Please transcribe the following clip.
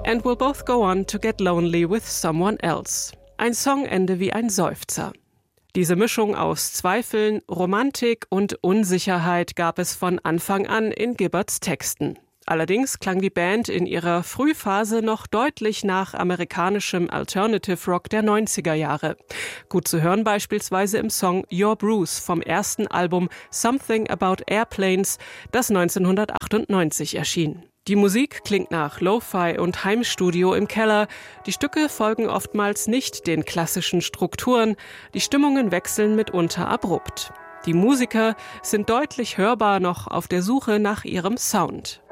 And we'll both go on to get lonely with someone else. Ein Songende wie ein Seufzer. Diese Mischung aus Zweifeln, Romantik und Unsicherheit gab es von Anfang an in Gibberts Texten. Allerdings klang die Band in ihrer Frühphase noch deutlich nach amerikanischem Alternative Rock der 90er Jahre. Gut zu hören beispielsweise im Song Your Bruise vom ersten Album Something About Airplanes, das 1998 erschien. Die Musik klingt nach Lo-Fi und Heimstudio im Keller. Die Stücke folgen oftmals nicht den klassischen Strukturen. Die Stimmungen wechseln mitunter abrupt. Die Musiker sind deutlich hörbar noch auf der Suche nach ihrem Sound.